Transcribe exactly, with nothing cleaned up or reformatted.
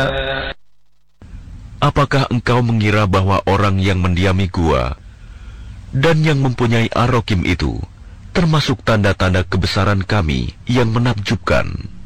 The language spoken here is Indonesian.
Apakah engkau mengira bahwa orang yang mendiami gua dan yang mempunyai Ar-Rakim itu termasuk tanda-tanda kebesaran kami yang menakjubkan?